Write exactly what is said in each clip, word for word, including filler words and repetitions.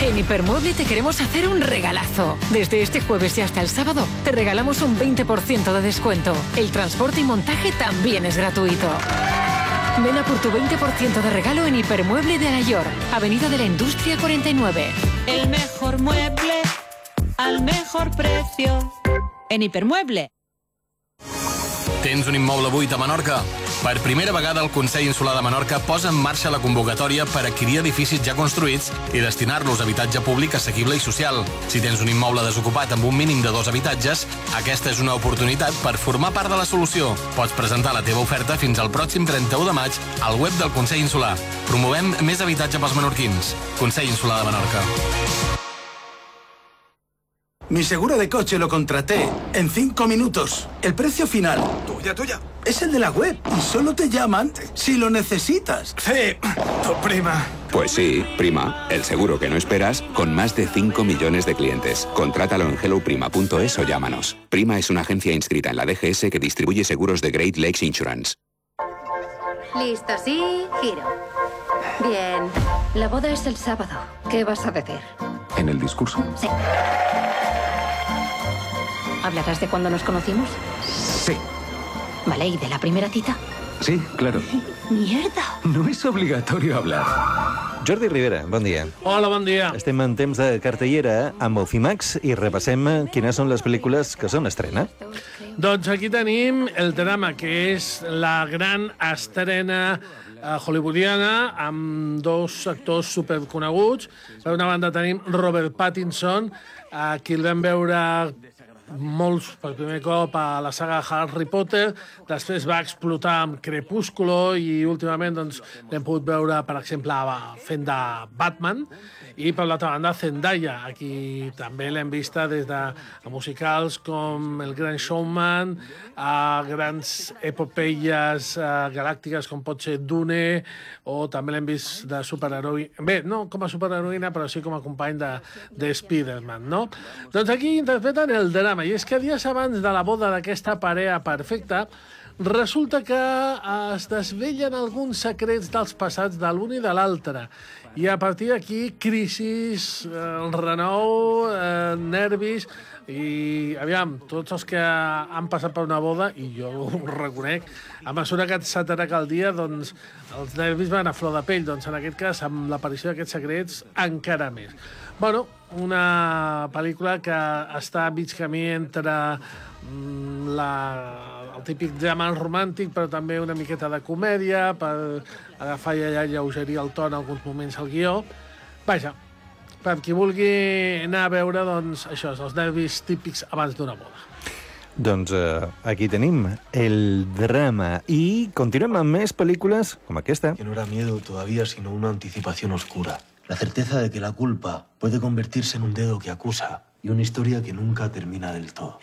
En Hipermueble te queremos hacer un regalazo. Desde este jueves y hasta el sábado te regalamos un veinte por ciento de descuento. El transporte y montaje también es gratuito. Ven a por tu veinte por ciento de regalo en Hipermueble de Alayor, Avenida de la Industria cuarenta y nueve. El mejor mueble al mejor precio. En Hipermueble. Tens un immoble buit a Menorca? Per primera vegada el Consell Insular de Menorca posa en marxa la convocatòria per adquirir edificis ja construïts i destinar-los a habitatge públic assequible i social. Si tens un immoble desocupat amb un mínim de dos habitatges, aquesta és una oportunitat per formar part de la solució. Pots presentar la teva oferta fins al pròxim trenta-u de maig al web del Consell Insular. Promovem més habitatge pels menorquins. Consell Insular de Menorca. Mi seguro de coche lo contraté en cinco minutos. El precio final. Tuya, tuya. Es el de la web y solo te llaman si lo necesitas. Sí, tu prima. Pues sí, Prima, el seguro que no esperas con más de cinco millones de clientes. Contrátalo en hello prima punto es o llámanos. Prima es una agencia inscrita en la D G S que distribuye seguros de Great Lakes Insurance. Listo, sí, giro. Bien, la boda es el sábado. ¿Qué vas a decir? ¿En el discurso? Sí. ¿Hablarás de cuando nos conocimos? Sí. Vale, ¿y de la primera cita? Sí, claro. ¡Mierda! No es obligatorio hablar. Jordi Rivera, bon dia. Hola, bon dia. Estem en temps de cartellera amb el CIMAX i repassem quines són les pel·lícules que són estrena. Doncs aquí tenim el drama, que és la gran estrena eh, hollywoodiana amb dos actors superconeguts. Per una banda tenim Robert Pattinson, a qui el vam veure molts per primer cop a la saga Harry Potter, després va explotar amb Crepúsculo i últimament doncs, l'hem pogut veure, per exemple, fent de Batman, i per l'altra banda Zendaya, a qui també l'hem vista des de musicals com El Gran Showman, a grans epopeies uh, galàctiques com pot ser Dune, o també l'hem vist de superheroïna, bé, no com a superheroïna, però sí com a company de, de Spider-Man, no? Doncs aquí interpreten el drama, i és que dies abans de la boda d'aquesta parella perfecta, resulta que es desvellen alguns secrets dels passats de l'un i de l'altre. I a partir d'aquí, crisis, eh, renou, eh, nervis, i, aviam, tots els que han passat per una boda, i jo ho reconec, a mesura que s'atraca el dia, doncs, els nervis van a flor de pell. Doncs, en aquest cas, amb l'aparició d'aquests secrets, encara més. Bueno, una pel·lícula que està a mig camí entre mm, la... el típic drama romàntic, però també una miqueta de comèdia, per agafar i allà lleugerir el to en alguns moments al guió. Vaja, per qui vulgui anar a veure, doncs, això, els nervis típics abans d'una boda. Doncs eh, aquí tenim el drama. I continuem amb més pel·lícules com aquesta. Que no era miedo todavía, sino una anticipación oscura. La certeza de que la culpa puede convertirse en un dedo que acusa y una historia que nunca termina del todo.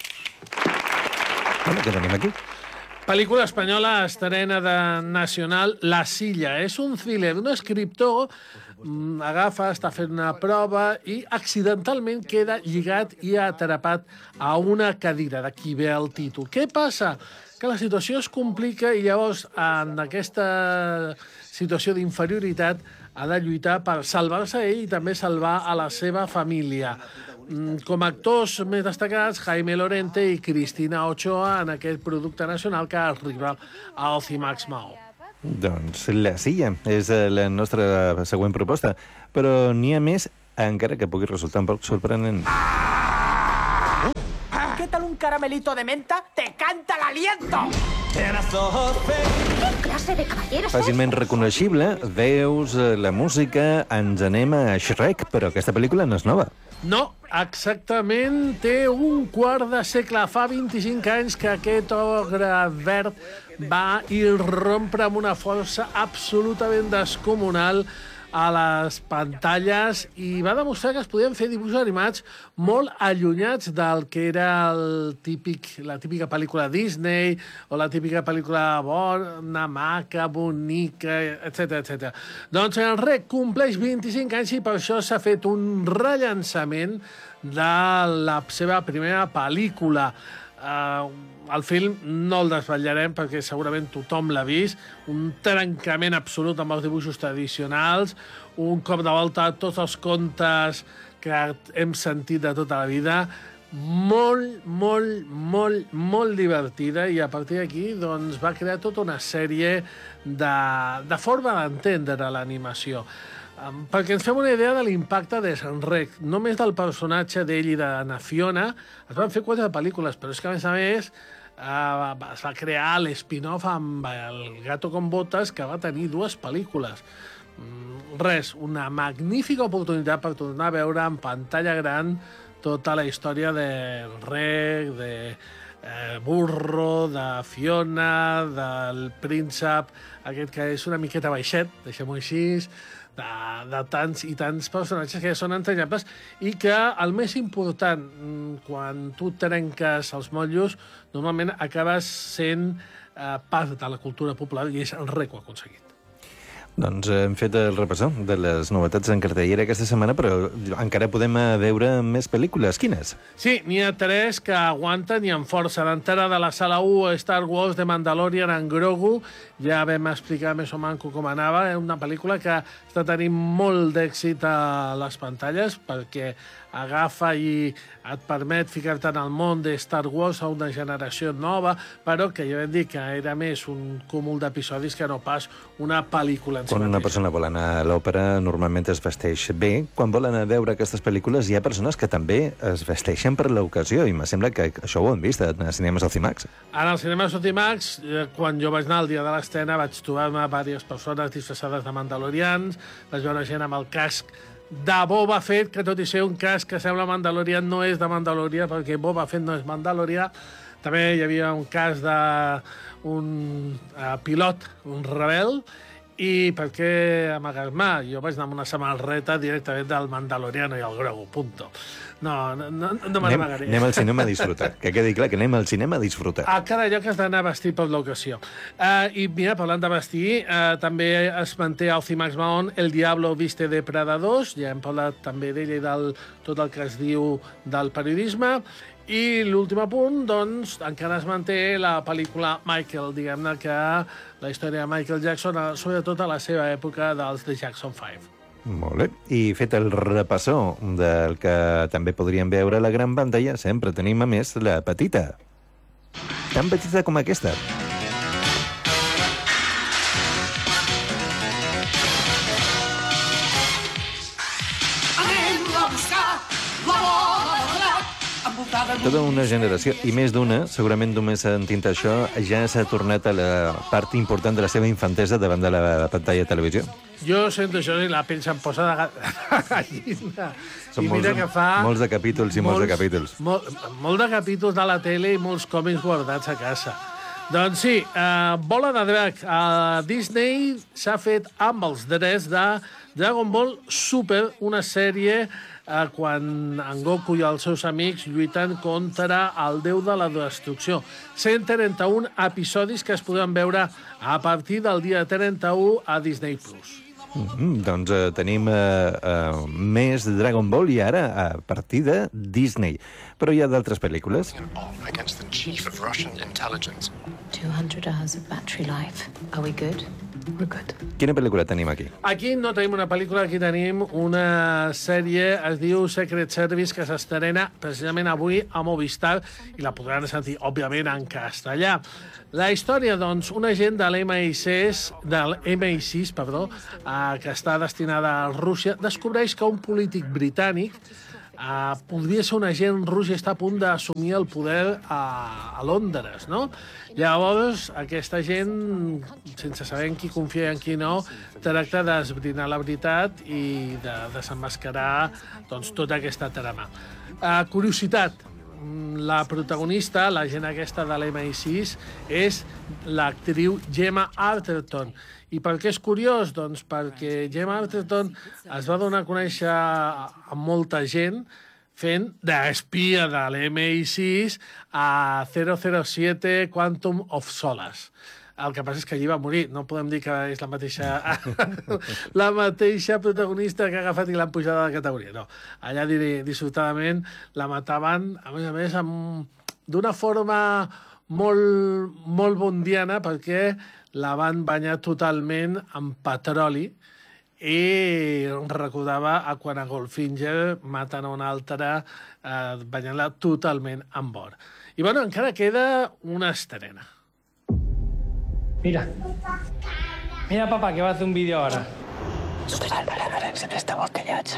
Bueno, què tenim aquí? Pel·lícula espanyola, estrena de Nacional, La Silla. És un thriller d'un escriptor, agafa, està fent una prova i accidentalment queda lligat i atrapat a una cadira, d'aquí ve el títol. Què passa? Que la situació es complica i llavors en aquesta situació d'inferioritat ha de lluitar per salvar-se ell i també salvar a la seva família. Com a actors més destacats, Jaime Lorente i Cristina Ochoa en aquest producte nacional que arriba al CIMAX Maó. Doncs La Silla és la nostra següent proposta, però n'hi ha més, encara que pugui resultar un poc sorprenent. ¿Qué tal un caramelito de menta? ¡Te canta el aliento! ¿Qué clase de caballero és? Fàcilment reconeixible, veus la música, ens anem a Shrek, però aquesta pel·lícula no és nova. No, exactament, té un quart de segle. Fa vint-i-cinc anys que aquest ogre verd va irrompre amb una força absolutament descomunal a les pantalles i va demostrar que es podien fer dibuixos animats molt allunyats del que era el típic, la típica pel·lícula Disney o la típica pel·lícula bona, maca, bonica, etcètera, etcètera. Doncs el Rec compleix vint-i-cinc anys i per això s'ha fet un rellançament de la seva primera pel·lícula. Uh, el film no el desvetllarem perquè segurament tothom l'ha vist, un trencament absolut amb els dibuixos tradicionals, un cop de volta a tots els contes que hem sentit de tota la vida, molt, molt, molt, molt divertida, i a partir d'aquí doncs, va crear tota una sèrie de, de forma d'entendre l'animació. Um, perquè ens fem una idea de l'impacte de Sanrec, només del personatge d'ell i de na Fiona, es van fer quatre pel·lícules, però és que a més a més uh, es va crear l'espin-off amb el Gato con Botas, que va tenir dues pel·lícules. Mm, res, una magnífica oportunitat per tornar a veure en pantalla gran tota la història del Rec, de eh, Burro, de Fiona, del príncep, aquest que és una miqueta baixet, deixem-ho així, de, de tants i tants personatges que són entranyables i que el més important, quan tu trenques els motllos, normalment acabes sent eh, part de la cultura popular, i és el Rec ho ha aconseguit. Doncs hem fet el repassó de les novetats en cartellera aquesta setmana, però encara podem veure més pel·lícules. Quines? Sí, n'hi ha tres que aguanten i amb força. D'entrada de la sala u, Star Wars de Mandalorian en Grogu. Ja vam explicar més o manco com anava. És una pel·lícula que està tenint molt d'èxit a les pantalles perquè agafa i et permet ficar-te en el món de Star Wars a una generació nova, però que ja vam dir que era més un cúmul d'episodis que no pas una pel·lícula en si Quan una mateixa. persona vol anar a l'òpera, normalment es vesteix bé. Quan volen anar a veure aquestes pel·lícules, hi ha persones que també es vesteixen per l'ocasió, i me sembla que això ho hem vist a cinemes Alcimax. En el cinema Sotimax, eh, quan jo vaig anar el dia de l'estrena, vaig trobar-me diverses persones disfressades de mandalorians, vaig veure gent amb el casc de Boba Fett, que tot i ser un casc que sembla Mandalorian, no és de Mandalorià, perquè Boba Fett no és Mandalorià. També hi havia un cas d'un uh, pilot, un rebel, i per què amagar-me? Jo vaig anar amb una samarreta directament del Mandaloriano i el Grogu, punto. No, no, no, no me n'amagaré. Anem al cinema a disfrutar. Que quedi clar que anem al cinema a disfrutar. A cada lloc has d'anar vestit per l'ocasió. Uh, I mira, parlant de vestir, uh, també es manté al Cimax Mahon El Diablo Viste de Predadors, ja hem parlat també d'ell i del tot el que es diu del periodisme. I l'últim apunt, doncs, encara es manté la pel·lícula Michael, diguem-ne que la història de Michael Jackson, sobretot a la seva època dels The Jackson five. Molt bé. I fet el repassó del que també podríem veure a la gran pantalla, sempre tenim a més la petita. Tan petita com aquesta. Anem a buscar la bola de blat envoltada Tota una generació, i més d'una, segurament només sentint això, ja s'ha tornat a la part important de la seva infantesa davant de la pantalla de televisió. Jo sento això i la pell se'm posa de gallina. Són I mira molts, que fa... molts de capítols i molts, molts de capítols. Molt, molt de capítols de la tele i molts còmics guardats a casa. Doncs sí, uh, Bola de Drac. Uh, Disney s'ha fet amb els drets de Dragon Ball Super, una sèrie uh, quan en Goku i els seus amics lluiten contra el déu de la destrucció. cent trenta-un episodis que es podran veure a partir del dia trenta-u a Disney plus. Mm -hmm, doncs eh, tenim eh, eh, més Dragon Ball i ara a partir de Disney. Però hi ha d'altres pel·lícules. Against the chief of Russian intelligence. two hundred hours of battery life. Are we good? We're good. Quina pel·lícula tenim aquí? Aquí no tenim una pel·lícula, aquí tenim una sèrie, es diu Secret Service, que s'estrena precisament avui a Movistar i la podran sentir, òbviament, en castellà. La història, doncs, un agent de l'M I sis, del M I sis, perdó, eh, que està destinada a Rússia, descobreix que un polític britànic Uh, podria ser un agent rus i està a punt d'assumir el poder a, a Londres, no? Llavors, aquesta gent, sense saber en qui confia i en qui no, tracta d'esbrinar la veritat i de desemmascarar doncs, tota aquesta trama. Uh, curiositat, la protagonista, la gent aquesta de l'M I sis, és l'actriu Gemma Arterton. I per què és curiós? Doncs perquè Gemma Arterton es va donar a conèixer a molta gent fent d'espia de l'M I sis a zero zero siete Quantum of Solace. El que passa és que allí va morir. No podem dir que és la mateixa la mateixa protagonista que ha agafat i l'han pujada de categoria. No. Allà, dissortadament, la mataven, a més a més, amb... d'una forma molt, molt bondiana perquè la van banyar totalment amb petroli i recordava a quan a Goldfinger maten a una altra eh, banyant-la totalment amb or. I bueno, encara queda una estrena. Mira. Mira, papá, que va a hacer un vídeo ahora. Siempre estamos callados.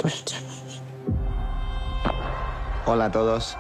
Hola a todos.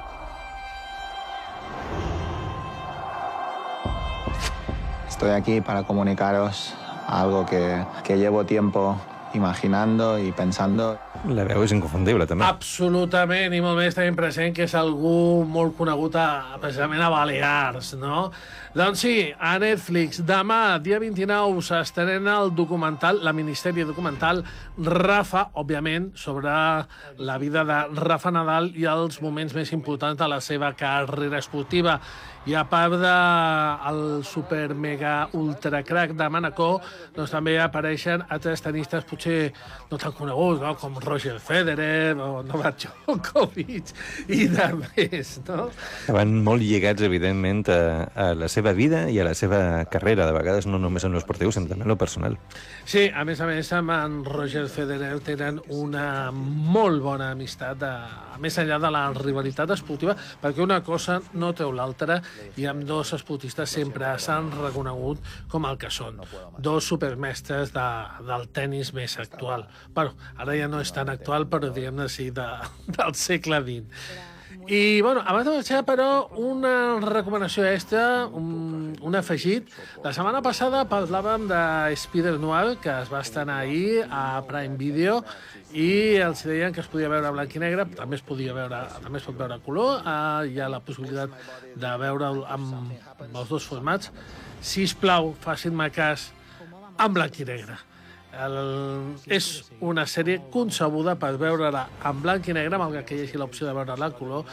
Estoy aquí para comunicaros algo que, que llevo tiempo imaginando y pensando. La veu és inconfundible, també. Absolutament, i molt més tenint present que és algú molt conegut a, precisament a Balears, no? Doncs sí, a Netflix, demà, dia vint-i-nou, s'estrena el documental, la minissèrie documental Rafa, òbviament, sobre la vida de Rafa Nadal i els moments més importants de la seva carrera esportiva. I a part del super mega ultra crack de Manacor, doncs també apareixen altres tenistes potser no tan coneguts, no? Com Roger Federer o Novak Djokovic i de més, no? Van molt lligats, evidentment, a, a la seva vida i a la seva carrera, de vegades no només en l'esportiu, sinó també en lo personal. Sí, a més a més, amb en Roger Federer tenen una molt bona amistat, de, més enllà de la rivalitat esportiva, perquè una cosa no treu l'altra, i amb dos esportistes sempre s'han reconegut com el que són, dos supermestres de, del tennis més actual. Bueno, ara ja no és tan actual, però diguem-ne així, de, del segle vint. I, bueno, abans de marxar, però, una recomanació extra, un, un afegit. La setmana passada parlàvem de Spider Noir, que es va estrenar ahir a Prime Video, i els deien que es podia veure blanc i negre, també es podia veure, també es pot veure a color, eh, hi ha la possibilitat de veure'l amb, amb els dos formats. Sisplau, facin-me cas en blanc i negre. El, és una sèrie concebuda per veure-la en blanc i negre, malgrat que hi hagi l'opció de veure-la en color,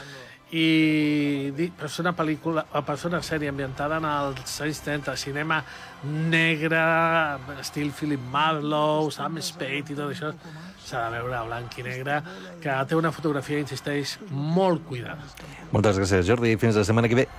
i per ser una pel·lícula, per ser una sèrie ambientada en els anys trenta, cinema negre, estil Philip Marlowe, Sam Spade i tot això, s'ha de veure a blanc i negre, que té una fotografia, insisteix, molt cuidada. Moltes gràcies, Jordi, fins la setmana que ve.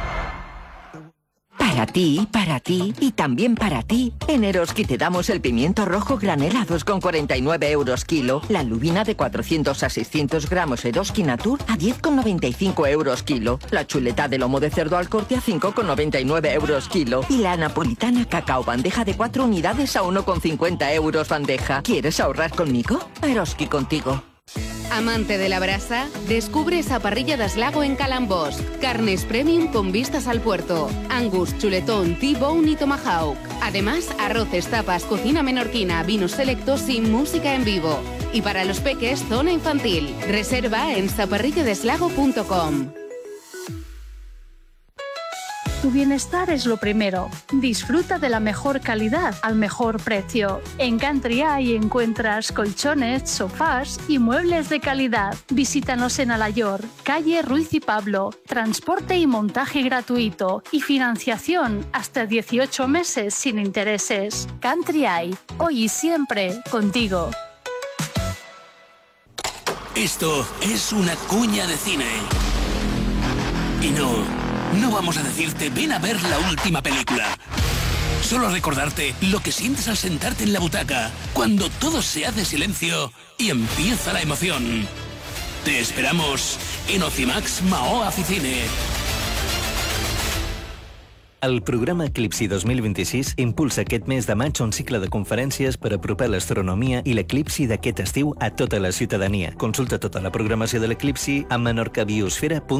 Para ti, para ti y también para ti. En Eroski te damos el pimiento rojo granel a dos con cuarenta y nueve euros kilo, la lubina de cuatrocientos a seiscientos gramos Eroski Natur a diez con noventa y cinco euros kilo, la chuleta de lomo de cerdo al corte a cinco con noventa y nueve euros kilo y la napolitana cacao bandeja de cuatro unidades a uno con cincuenta euros bandeja. ¿Quieres ahorrar conmigo? Eroski contigo. Amante de la brasa, descubre esa parrilla de Aslago en Calambós. Carnes premium con vistas al puerto. Angus, chuletón, T-bone y tomahawk. Además, arroces, tapas, cocina menorquina, vinos selectos y música en vivo. Y para los peques, zona infantil. Reserva en zaparrilladeslago punto com. Tu bienestar es lo primero. Disfruta de la mejor calidad al mejor precio. En Country Eye encuentras colchones, sofás y muebles de calidad. Visítanos en Alayor, calle Ruiz y Pablo. Transporte y montaje gratuito y financiación hasta dieciocho meses sin intereses. Country Eye, hoy y siempre contigo. Esto es una cuña de cine. Y no... No vamos a decirte, ven a ver la última película. Solo recordarte lo que sientes al sentarte en la butaca, cuando todo se hace silencio y empieza la emoción. Te esperamos en Ocimax Maó Aficine. El programa Eclipsi dos mil vint-i-sis impulsa aquest mes de maig un cicle de conferències per apropar l'astronomia i l'eclipsi d'aquest estiu a tota la ciutadania. Consulta tota la programació de l'Eclipsi a menorcabiosfera punt com.